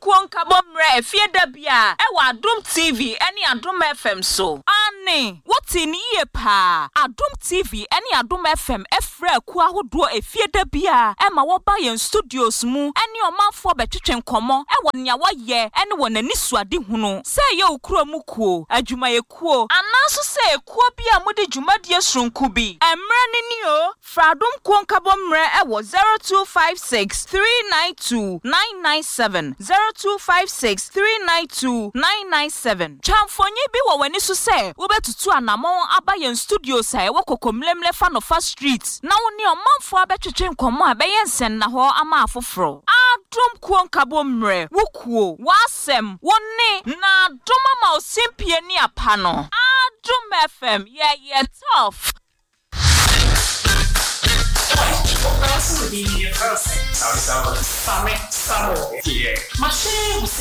kuonka bomre efie da bia ewa Adom TV eni Adom FM so ani woti ni ye pa Adom TV eni Adom FM efre ku ahodo efie da bia ema wo ba yen studios mu eni omanfo betwetwe nkomo ewo nya wo ye eni wo nani suade hunu se ye okuro mu kuo adwuma ye kuo anaso se kuo bia mudi dwumadie sronku bi emre ni o fra Adom kuonka bomre ewo 0256392997 0256392997 chamfonye bi wo wani so se wo betutu anamon aba yen studio sa e wo kokomlemle fa no fa street na woni omanfo abetwetwe nkomo abeyen sen na ho ama afoforo Adom kuonka bomre wo kuo wasem woni na Adom ma osimpie ni apa no Adom FM yeah tough. Family,